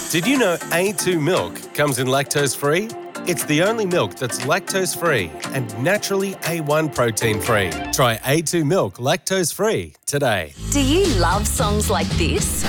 Did you know A2 milk comes in lactose-free? It's the only milk that's lactose-free and naturally A1 protein-free. Try A2 milk lactose-free today. Do you love songs like this?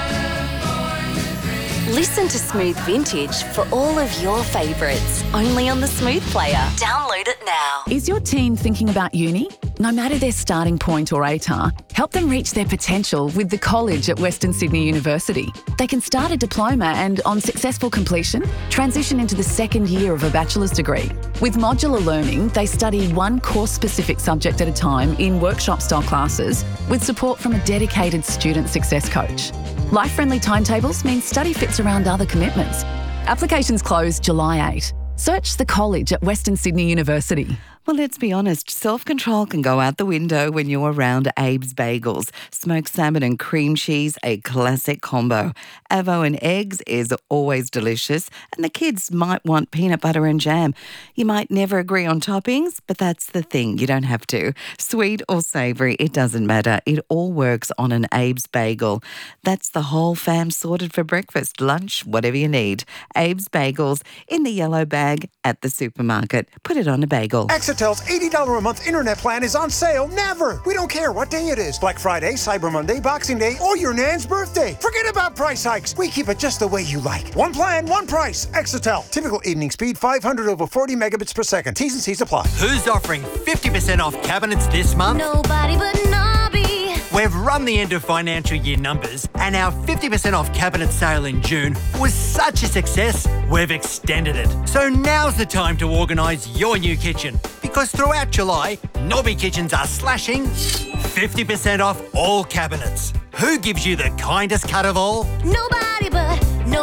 Listen to Smooth Vintage for all of your favourites, only on the Smooth Player. Download it now. Is your teen thinking about uni? No matter their starting point or ATAR, help them reach their potential with the college at Western Sydney University. They can start a diploma and, on successful completion, transition into the second year of a bachelor's degree. With modular learning, they study one course-specific subject at a time in workshop-style classes with support from a dedicated student success coach. Life-friendly timetables mean study fits around other commitments. Applications close July 8. Search the college at Western Sydney University. Well, let's be honest, self-control can go out the window when you're around Abe's Bagels. Smoked salmon and cream cheese, a classic combo. Avo and eggs is always delicious, and the kids might want peanut butter and jam. You might never agree on toppings, but that's the thing, you don't have to. Sweet or savoury, it doesn't matter. It all works on an Abe's Bagel. That's the whole fam sorted for breakfast, lunch, whatever you need. Abe's Bagels in the yellow bag at the supermarket. Put it on a bagel. Exitel's $80 a month internet plan is on sale never. We don't care what day it is. Black Friday, Cyber Monday, Boxing Day, or your Nan's birthday. Forget about price hikes. We keep it just the way you like. One plan, one price. Exitel. Typical evening speed, 500 over 40 megabits per second. T's and C's apply. Who's offering 50% off cabinets this month? Nobody but Nobby. We've run the end of financial year numbers, and our 50% off cabinet sale in June was such a success, we've extended it. So now's the time to organise your new kitchen, because throughout July, Nobby Kitchens are slashing 50% off all cabinets. Who gives you the kindest cut of all? Nobody but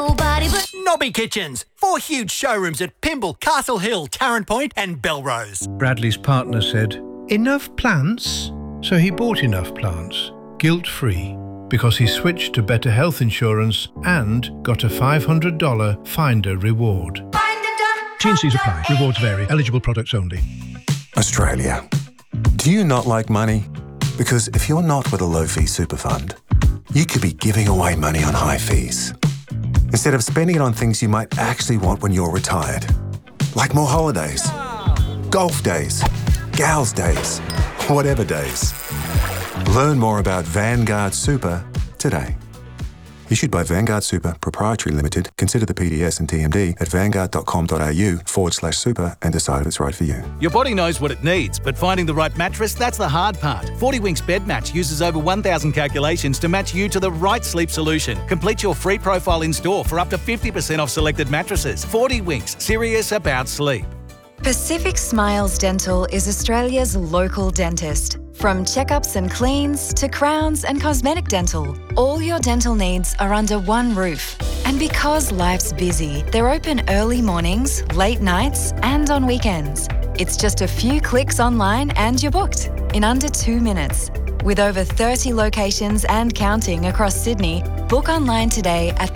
Nobby Kitchens. 4 huge showrooms at Pymble, Castle Hill, Tarrant Point and Belrose. Bradley's partner said, "Enough plants?" So he bought enough plants, guilt-free, because he switched to better health insurance and got a $500 Finder reward. T&Cs apply. Rewards vary. Eligible products only. Australia. Do you not like money? Because if you're not with a low-fee super fund, you could be giving away money on high fees, instead of spending it on things you might actually want when you're retired. Like more holidays, golf days, gals days, whatever days. Learn more about Vanguard Super today. Issued by Vanguard Super Proprietary Limited. Consider the PDS and TMD at vanguard.com.au/super and decide if it's right for you. Your body knows what it needs, but finding the right mattress, that's the hard part. 40 Winks Bed Match uses over 1,000 calculations to match you to the right sleep solution. Complete your free profile in store for up to 50% off selected mattresses. 40 Winks, serious about sleep. Pacific Smiles Dental is Australia's local dentist. From checkups and cleans to crowns and cosmetic dental, all your dental needs are under one roof. And because life's busy, they're open early mornings, late nights, and on weekends. It's just a few clicks online and you're booked in under 2 minutes. With over 30 locations and counting across Sydney, book online today at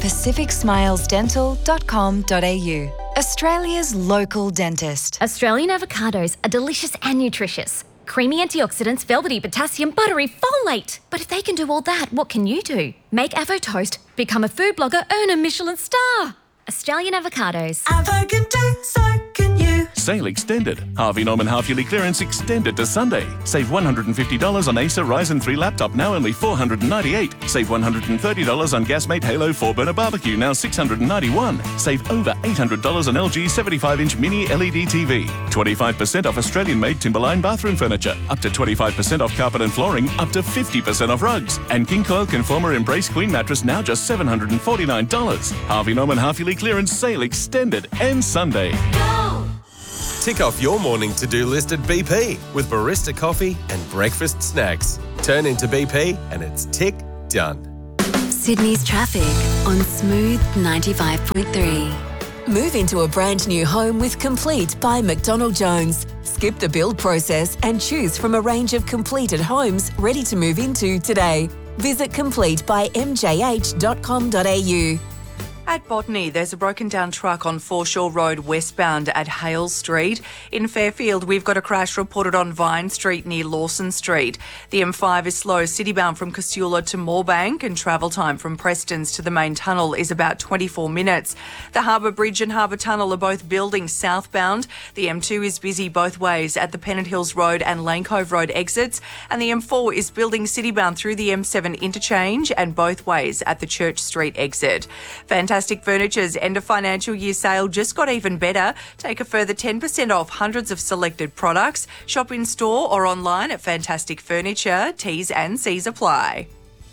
pacificsmilesdental.com.au. Australia's local dentist. Australian avocados are delicious and nutritious. Creamy antioxidants, velvety potassium, buttery folate. But if they can do all that, what can you do? Make Avo toast, become a food blogger, earn a Michelin star. Australian avocados. Avo can do, so can you. Sale extended. Harvey Norman half-yearly clearance extended to Sunday. Save $150 on Acer Ryzen 3 laptop, now only $498. Save $130 on Gasmate Halo 4-burner barbecue, now $691. Save over $800 on LG 75-inch mini LED TV. 25% off Australian-made Timberline bathroom furniture. Up to 25% off carpet and flooring. Up to 50% off rugs. And King Coil Conformer Embrace Queen mattress, now just $749. Harvey Norman half-yearly clearance sale extended and Sunday. Go! Tick off your morning to-do list at BP with barista coffee and breakfast snacks. Turn into BP and it's tick done. Sydney's traffic on Smooth 95.3. Move into a brand new home with Complete by McDonald Jones. Skip the build process and choose from a range of completed homes ready to move into today. Visit completebymjh.com.au. At Botany, there's a broken down truck on Foreshore Road westbound at Hale Street. In Fairfield, we've got a crash reported on Vine Street near Lawson Street. The M5 is slow citybound from Casula to Moorebank, and travel time from Prestons to the main tunnel is about 24 minutes. The Harbour Bridge and Harbour Tunnel are both building southbound. The M2 is busy both ways at the Pennant Hills Road and Lane Cove Road exits, and the M4 is building citybound through the M7 interchange and both ways at the Church Street exit. Fantastic Furniture's end of financial year sale just got even better. Take a further 10% off hundreds of selected products. Shop in store or online at Fantastic Furniture. T's and C's apply.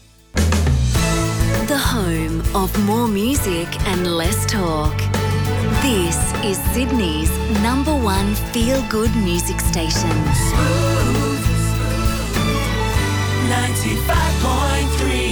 The home of more music and less talk. This is Sydney's #1 feel-good music station. Smooth 95.3.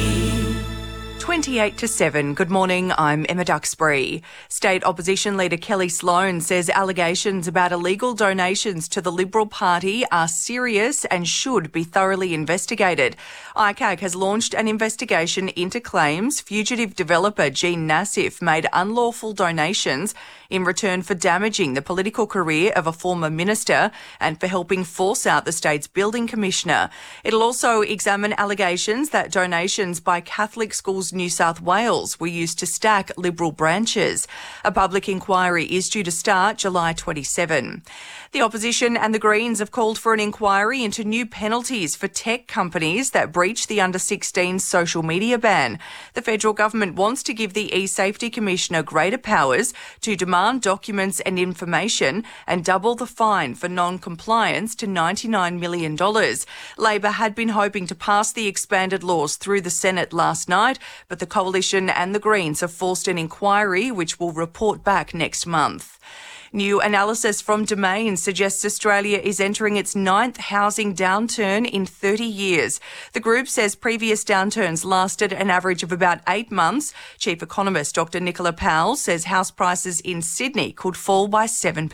28 to 7. Good morning, I'm Emma Duxbury. State Opposition Leader Kelly Sloan says allegations about illegal donations to the Liberal Party are serious and should be thoroughly investigated. ICAC has launched an investigation into claims fugitive developer Jean Nassif made unlawful donations in return for damaging the political career of a former minister and for helping force out the state's building commissioner. It'll also examine allegations that donations by Catholic Schools New South Wales were used to stack Liberal branches. A public inquiry is due to start July 27. The opposition and the Greens have called for an inquiry into new penalties for tech companies that breach the under-16 social media ban. The federal government wants to give the e-Safety Commissioner greater powers to demand documents and information and double the fine for non-compliance to $99 million. Labor had been hoping to pass the expanded laws through the Senate last night, but the Coalition and the Greens have forced an inquiry which will report back next month. New analysis from Domain suggests Australia is entering its 9th housing downturn in 30 years. The group says previous downturns lasted an average of about 8 months. Chief economist Dr Nicola Powell says house prices in Sydney could fall by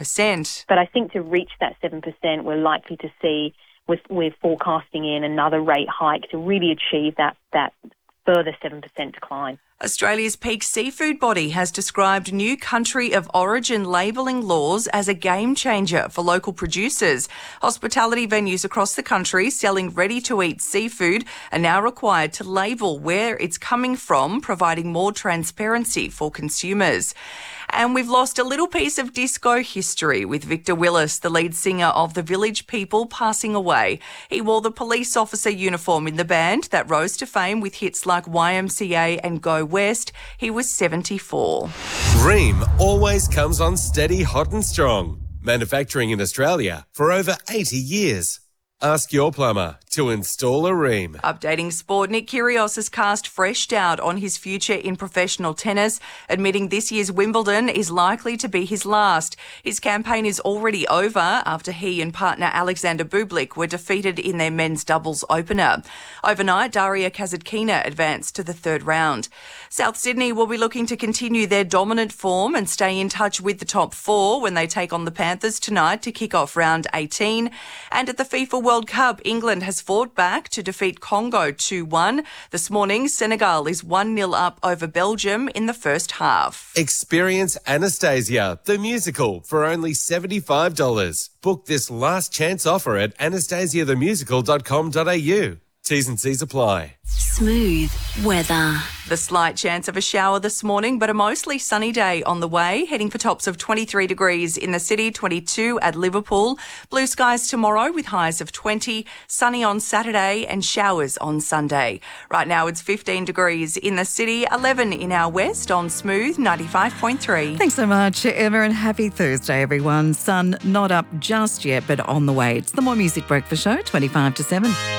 7%. But I think to reach that 7%, we're likely to see, we're forecasting in another rate hike to really achieve that further 7% decline. Australia's peak seafood body has described new country of origin labelling laws as a game changer for local producers. Hospitality venues across the country selling ready-to-eat seafood are now required to label where it's coming from, providing more transparency for consumers. And we've lost a little piece of disco history with Victor Willis, the lead singer of The Village People, passing away. He wore the police officer uniform in the band that rose to fame with hits like YMCA and Go West. He was 74. Rheem always comes on steady, hot and strong. Manufacturing in Australia for over 80 years. Ask your plumber to install a Rheem. Updating sport, Nick Kyrgios has cast fresh doubt on his future in professional tennis, admitting this year's Wimbledon is likely to be his last. His campaign is already over after he and partner Alexander Bublik were defeated in their men's doubles opener. Overnight, Daria Kasatkina advanced to the third round. South Sydney will be looking to continue their dominant form and stay in touch with the top four when they take on the Panthers tonight to kick off round 18. And at the FIFA World Cup, England has fought back to defeat Congo 2-1. This morning, Senegal is 1-0 up over Belgium in the first half. Experience Anastasia, the musical, for only $75. Book this last chance offer at anastasiathemusical.com.au. T's and C's apply. Smooth weather. The slight chance of a shower this morning, but a mostly sunny day on the way, heading for tops of 23 degrees in the city, 22 at Liverpool. Blue skies tomorrow with highs of 20, sunny on Saturday and showers on Sunday. Right now it's 15 degrees in the city, 11 in our west on Smooth 95.3. Thanks so much, Emma, and happy Thursday, everyone. Sun not up just yet, but on the way. It's the More Music Breakfast Show, 25 to 7.